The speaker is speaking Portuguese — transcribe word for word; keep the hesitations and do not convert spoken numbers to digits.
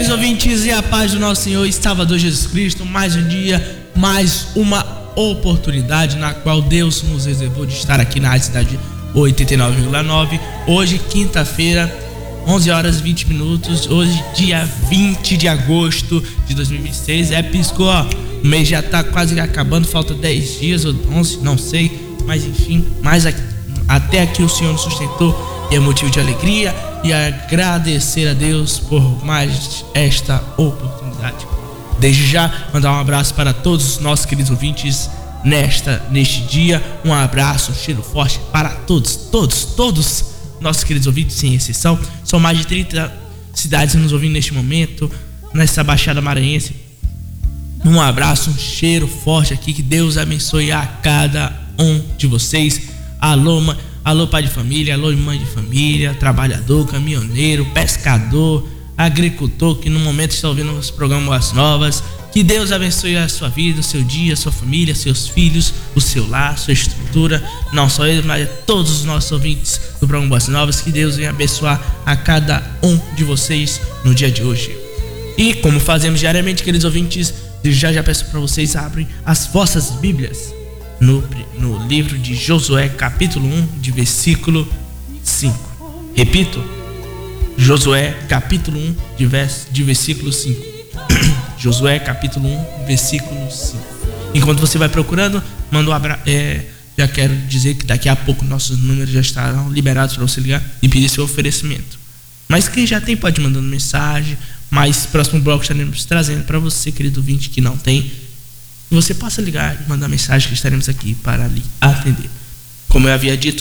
Queridos ouvintes, e a paz do nosso Senhor e Salvador Jesus Cristo, mais um dia, mais uma oportunidade na qual Deus nos reservou de estar aqui na Rádio Cidade oitenta e nove vírgula nove. Hoje, quinta-feira, onze horas e vinte minutos. Hoje, dia vinte de agosto de dois mil e vinte e seis. É, piscou, ó, o mês já tá quase acabando, falta dez dias ou onze, não sei, mas enfim, mas até aqui o Senhor nos sustentou e é motivo de alegria e agradecer a Deus por mais esta oportunidade. Desde já, mandar um abraço para todos os nossos queridos ouvintes nesta, neste dia. Um abraço, um cheiro forte para todos, todos, todos nossos queridos ouvintes, sem exceção. São mais de trinta cidades nos ouvindo neste momento, nessa Baixada Maranhense. Um abraço, um cheiro forte aqui. Que Deus abençoe a cada um de vocês. Alô, mãe. Alô, pai de família, alô, mãe de família, trabalhador, caminhoneiro, pescador, agricultor que no momento está ouvindo os programas Boas Novas. Que Deus abençoe a sua vida, o seu dia, a sua família, seus filhos, o seu lar, a sua estrutura. Não só eles, mas todos os nossos ouvintes do programa Boas Novas. Que Deus venha abençoar a cada um de vocês no dia de hoje. E como fazemos diariamente, queridos ouvintes, já já peço para vocês abrem as vossas Bíblias No, no livro de Josué, capítulo um, de versículo cinco. Repito, Josué, capítulo um, de, vers, de versículo cinco. Josué, capítulo um, versículo cinco. Enquanto você vai procurando, manda um abraço. É, já quero dizer que daqui a pouco nossos números já estarão liberados para você ligar e pedir seu oferecimento. Mas quem já tem pode ir mandando mensagem. Mas próximo bloco estaremos trazendo para você, querido ouvinte, que não tem, você possa ligar e mandar mensagem que estaremos aqui para lhe atender. Como eu havia dito